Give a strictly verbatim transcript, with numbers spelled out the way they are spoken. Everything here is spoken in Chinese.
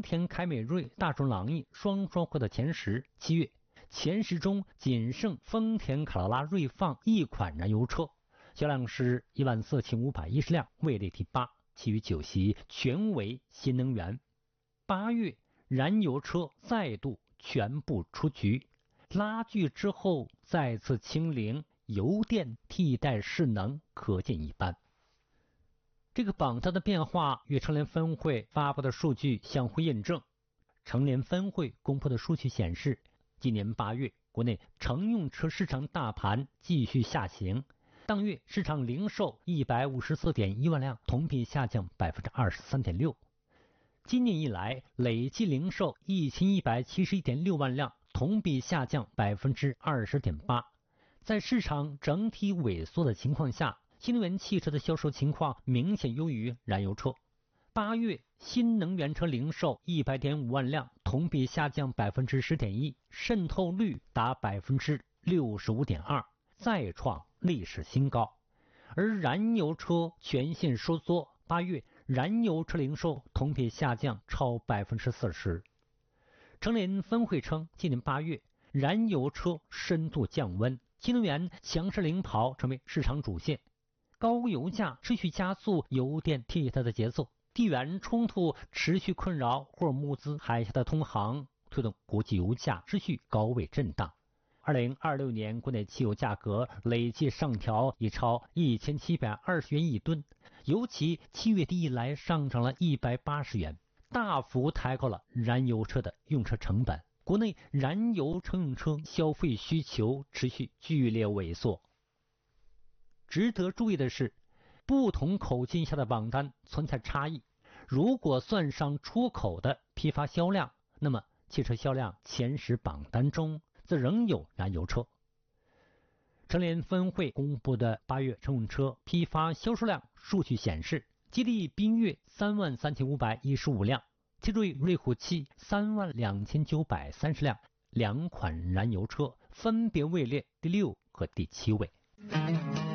田凯美瑞、大众朗逸双双获得前十。七月，前十中仅剩丰田卡罗拉锐放一款燃油车，销量是一万四千五百一十辆，位列第八，其余九席全为新能源。八月，燃油车再度全部出局，拉锯之后再次清零，油电替代势能可见一斑。这个榜单的变化与成联分会发布的数据相互印证。成联分会公布的数据显示，今年八月国内乘用车市场大盘继续下行，当月市场零售 一百五十四点一万辆，同比下降 百分之二十三点六。今年以来累计零售 一千一百七十一点六万辆，同比下降 百分之二十点八。在市场整体萎缩的情况下，新能源汽车的销售情况明显优于燃油车。八月新能源车零售 一百点五万辆，同比下降 百分之十点一， 渗透率达 百分之六十五点二， 再创历史新高。而燃油车全线收缩，八月燃油车零售同比下降超 百分之四十。 成联分会称，今年八月燃油车深度降温，新能源强势领跑成为市场主线。高油价持续加速油电替代的节奏，地缘冲突持续困扰霍尔木兹海峡的通航，推动国际油价持续高位震荡。二零二六年国内汽油价格累计上调已超一千七百二十元一吨，尤其七月底以来上涨了一百八十元，大幅抬高了燃油车的用车成本。国内燃油乘用车消费需求持续剧烈萎缩。值得注意的是，不同口径下的榜单存在差异。如果算上出口的批发销量，那么汽车销量前十榜单中则仍有燃油车。成联分会公布的八月乘用车批发销售量数据显示，吉利缤越三万三千五百一十五辆，奇瑞瑞虎七三万两千九百三十辆，两款燃油车分别位列第六和第七位。